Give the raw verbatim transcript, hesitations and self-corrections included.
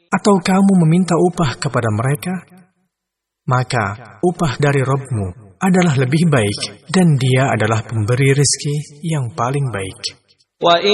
Atau kamu meminta upah kepada mereka? Maka upah dari Rabb-mu adalah lebih baik, dan Dia adalah pemberi rezeki yang paling baik.